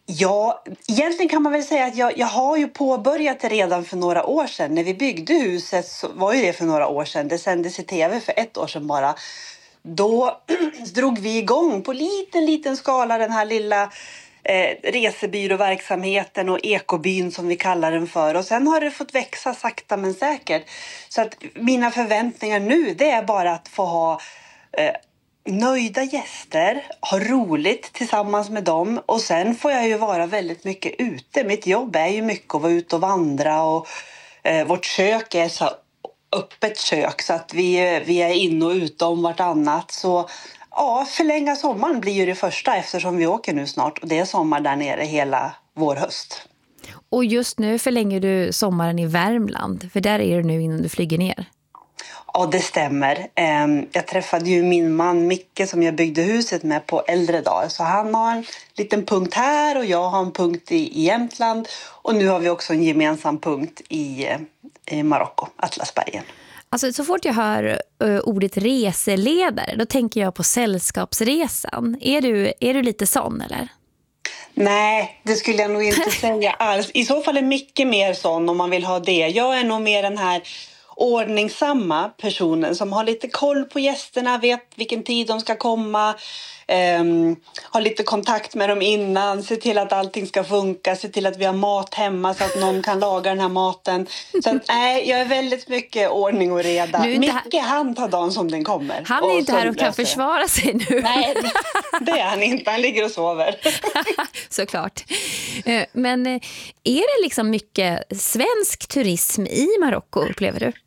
Ja, egentligen kan man väl säga att jag har ju påbörjat det redan för några år sedan. När vi byggde huset så var ju det för några år sedan. Det sändes i tv för 1 år sedan bara. Då drog vi igång på liten skala den här lilla resebyråverksamheten och ekobyn som vi kallar den för. Och sen har det fått växa sakta men säkert. Så att mina förväntningar nu, det är bara att få ha nöjda gäster, ha roligt tillsammans med dem, och sen får jag ju vara väldigt mycket ute. Mitt jobb är ju mycket att vara ute och vandra, och vårt kök är så öppet kök så att vi är inne och ute om vartannat. Så ja, förlänga sommaren blir ju det första, eftersom vi åker nu snart och det är sommar där nere hela vår höst. Och just nu förlänger du sommaren i Värmland, för där är du nu innan du flyger ner. Ja, det stämmer. Jag träffade ju min man Micke som jag byggde huset med på äldre dagar. Så han har en liten punkt här och jag har en punkt i Jämtland. Och nu har vi också en gemensam punkt i Marocko, Atlasbergen. Alltså så fort jag hör ordet reseledare, då tänker jag på Sällskapsresan. Är du lite sån eller? Nej, det skulle jag nog inte säga alls. I så fall är Micke mer sån om man vill ha det. Jag är nog mer den här ordningsamma personen som har lite koll på gästerna, vet vilken tid de ska komma, har lite kontakt med dem innan, se till att allting ska funka, se till att vi har mat hemma så att någon kan laga den här maten. Så att, jag är väldigt mycket ordning och reda. Micke, han tar dagen som den kommer. Han är inte här och kan försvara sig nu. Nej, det är han inte. Han ligger och sover. Såklart. Men är det liksom mycket svensk turism i Marocko, upplever du?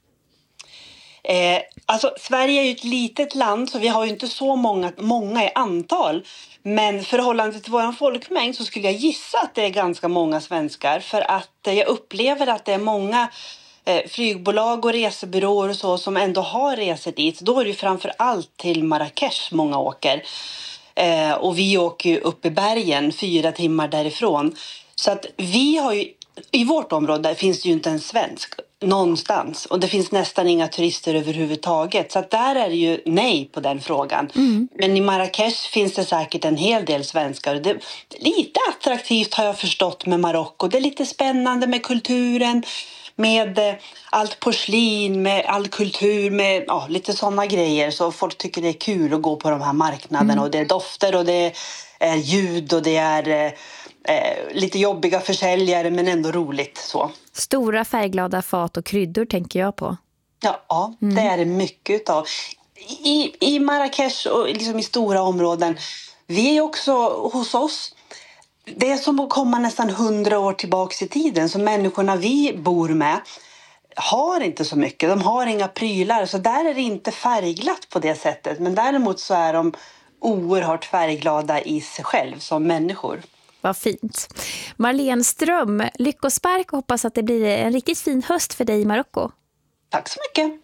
Alltså Sverige är ju ett litet land så vi har ju inte så många i antal, men förhållande till vår folkmängd så skulle jag gissa att det är ganska många svenskar, för att jag upplever att det är många flygbolag och resebyråer och så som ändå har resor dit. Då är det ju framför allt till Marrakesh många åker, och vi åker ju upp i bergen 4 timmar därifrån, så att vi har ju i vårt område finns det ju inte en svensk någonstans. Och det finns nästan inga turister överhuvudtaget. Så att där är det ju nej på den frågan. Mm. Men i Marrakesh finns det säkert en hel del svenskar. Det är lite attraktivt har jag förstått med Marocko. Det är lite spännande med kulturen. Med allt porslin, med all kultur, med lite sådana grejer. Så folk tycker det är kul att gå på de här marknaderna. Och det är dofter och det är ljud och det är lite jobbiga försäljare men ändå roligt så. Stora färgglada fat och kryddor tänker jag på. Ja, det är det mycket av. I Marrakesh och liksom i stora områden. Vi är också hos oss. Det är som att komma nästan 100 år tillbaka i tiden. Så människorna vi bor med har inte så mycket. De har inga prylar. Så där är det inte färgglatt på det sättet. Men däremot så är de oerhört färgglada i sig själv som människor. Vad fint. Marlene Ström, lyckospark och hoppas att det blir en riktigt fin höst för dig i Marocko. Tack så mycket.